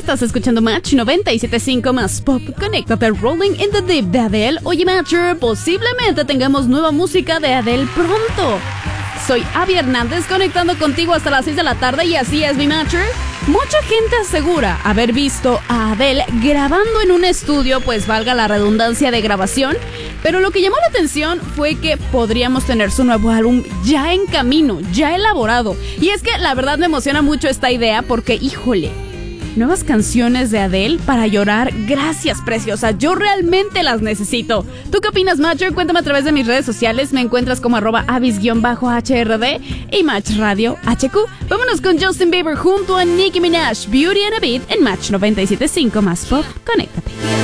Estás escuchando Match 97.5 más Pop. Conéctate, Rolling in the Deep de Adele. Oye, Matcher, posiblemente tengamos nueva música de Adele pronto. Soy Abby Hernández, conectando contigo hasta las 6 de la tarde, y así es, mi Matcher. Mucha gente asegura haber visto a Adele grabando en un estudio, pues valga la redundancia de grabación, pero lo que llamó la atención fue que podríamos tener su nuevo álbum ya en camino, ya elaborado. Y es que la verdad me emociona mucho esta idea porque, híjole, nuevas canciones de Adele para llorar. Gracias, preciosa. Yo realmente las necesito. ¿Tú qué opinas, Matcher? Cuéntame a través de mis redes sociales. Me encuentras como @avis_HRD y Match Radio HQ. Vámonos con Justin Bieber junto a Nicki Minaj. Beauty and a Beat en Match 97.5 más Pop. Conéctate.